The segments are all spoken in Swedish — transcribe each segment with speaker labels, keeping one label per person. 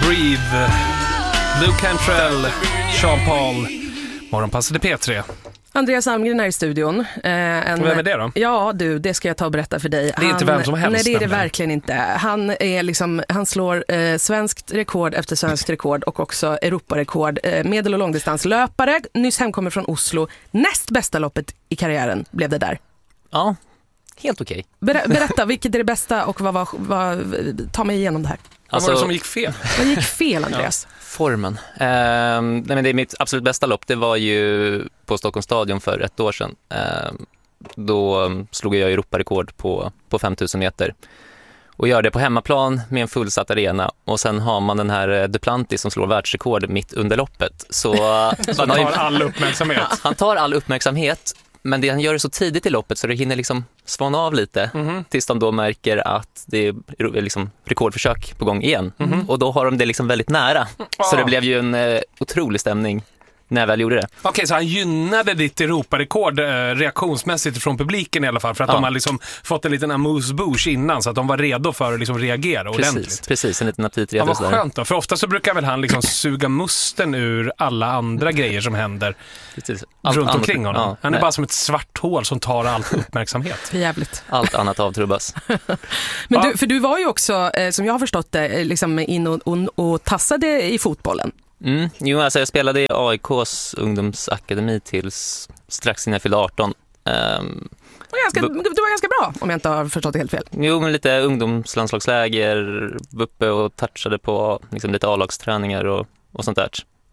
Speaker 1: Breathe, Luke Cantrell, Sean Paul. Morgonpasset i P3.
Speaker 2: Andreas Almgren är i studion.
Speaker 1: Vem är det då?
Speaker 2: Ja, det ska jag ta och berätta för dig.
Speaker 1: Det är inte vem som helst.
Speaker 2: Nej, det är det verkligen inte. Han slår svenskt rekord efter svenskt rekord och också Europarekord. Medel- och långdistanslöpare. Nyss hemkommer från Oslo. Näst bästa loppet i karriären blev det där.
Speaker 3: Ja, helt okej.
Speaker 2: Berätta, vilket är det bästa och ta mig igenom det här.
Speaker 1: Vad var det som gick fel?
Speaker 2: Vad gick fel, Andreas?
Speaker 3: Formen. Nej, men det är mitt absolut bästa lopp. Det var ju på Stockholms stadion för 1 år sedan. Då slog jag Europarekord på 5000 meter. Och gör det på hemmaplan med en fullsatt arena. Och sen har man den här Duplantis som slår världsrekord mitt under loppet. Så
Speaker 1: han tar all uppmärksamhet.
Speaker 3: Han tar all uppmärksamhet. Men det han gör det så tidigt i loppet så det hinner liksom svana av lite tills de då märker att det är liksom rekordförsök på gång igen. Och då har de det liksom väldigt nära. Så det blev ju en otrolig stämning när jag väl gjorde det.
Speaker 1: Okej, så han gynnade ditt Europarekord reaktionsmässigt från publiken i alla fall för att de har liksom fått en liten amuse-bouche innan så att de var redo för att liksom reagera ordentligt.
Speaker 3: Precis, en liten aptitredo.
Speaker 1: Ja, vad skönt då, för ofta så brukar väl han liksom suga musten ur alla andra grejer som händer runt omkring honom. Ja, han är bara som ett svart hål som tar all uppmärksamhet.
Speaker 2: Jävligt.
Speaker 3: Allt annat avtrubbas.
Speaker 2: Men du var ju också, som jag har förstått det, liksom in och tassade i fotbollen.
Speaker 3: Jo, alltså jag spelade i AIKs ungdomsakademi tills strax innan jag fyllde 18.
Speaker 2: Du var ganska bra, om jag inte har förstått det helt fel.
Speaker 3: Jo, men lite ungdomslandslagsläger, uppe och touchade på liksom lite A-lagsträningar och sånt där.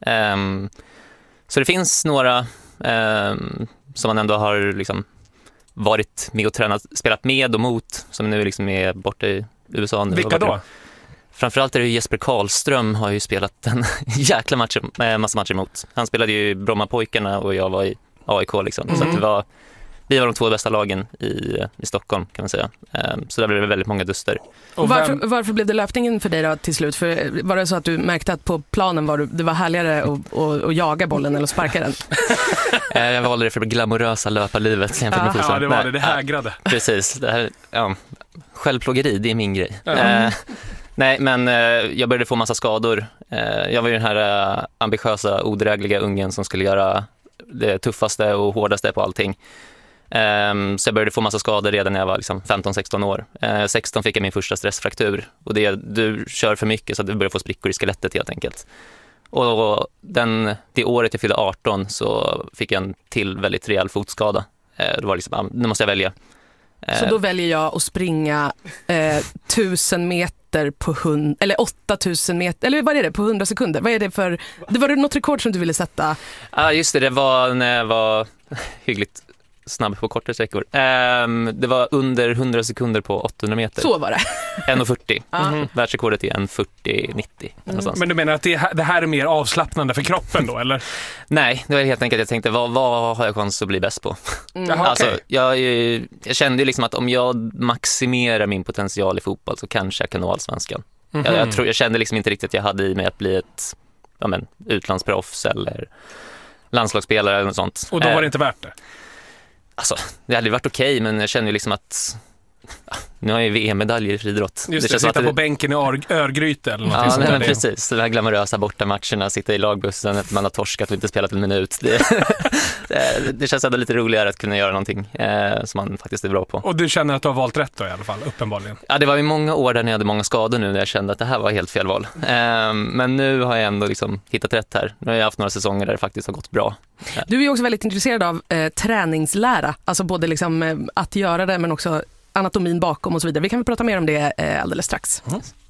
Speaker 3: Så det finns några som man ändå har liksom varit med och tränat, spelat med och mot, som nu liksom är borta i USA.
Speaker 1: Vilka då?
Speaker 3: Framförallt är det Jesper Karlström har ju spelat en jäkla massa matcher emot. Han spelade ju Brommapojkarna och jag var i AIK liksom. Så att vi var de 2 bästa lagen i Stockholm kan man säga. Så där blev det väldigt många duster.
Speaker 2: Och varför blev det löpningen för dig då till slut? För var det så att du märkte att på planen det var härligare att jaga bollen eller sparka den?
Speaker 3: Jag valde det för det glamorösa löparlivet jämfört med fotboll.
Speaker 1: Ja, det var det hägrade.
Speaker 3: Precis, det här, självplågeri, det är min grej. Nej, men jag började få massa skador. Jag var ju den här ambitiösa, odrägliga ungen som skulle göra det tuffaste och hårdaste på allting. Så jag började få massa skador redan när jag var liksom 15-16 år. 16 fick jag min första stressfraktur. Och du kör för mycket så att du börjar få sprickor i skelettet helt enkelt. Och det året jag fyllde 18 så fick jag en till väldigt rejäl fotskada. Det var liksom, nu måste jag välja.
Speaker 2: Så då väljer jag att springa 1000 meter på 8000 meter, eller vad är det, på 100 sekunder? Vad är det för, var det något rekord som du ville sätta?
Speaker 3: Ja, just det var när jag var hyggligt snabb på korta sträckor. Det var under 100 sekunder på 800 meter.
Speaker 2: Så var det.
Speaker 3: 1,40. Världsrekordet är 1,40,90.
Speaker 1: Men du menar att det här är mer avslappnande för kroppen då, eller?
Speaker 3: Nej, det var helt enkelt jag tänkte, vad har jag chans att bli bäst på? Alltså, jag kände ju liksom att om jag maximerar min potential i fotboll så kanske jag kan nå allsvenskan. Jag kände liksom inte riktigt att jag hade i mig att bli ett utlandsproffs eller landslagsspelare eller något sånt.
Speaker 1: Och då var det inte värt det?
Speaker 3: Alltså, det hade varit okej, men jag känner ju liksom att nu har jag ju VM-medaljer i friidrott.
Speaker 1: Just det, sitta på bänken i Örgryte eller något sånt.
Speaker 3: Ja, men precis. De här glamorösa bortamatcherna, sitta i lagbussen efter man har torskat och inte spelat en minut. Det känns ändå lite roligare att kunna göra någonting som man faktiskt är bra på. Och
Speaker 1: du känner att du har valt rätt då i alla fall, uppenbarligen?
Speaker 3: Ja, det var ju många år där när jag hade många skador nu när jag kände att det här var helt fel val. Men nu har jag ändå liksom hittat rätt här. Nu har jag haft några säsonger där det faktiskt har gått bra.
Speaker 2: Du är ju också väldigt intresserad av träningslära, alltså både liksom, att göra det men också anatomin bakom och så vidare. Vi kan väl prata mer om det alldeles strax.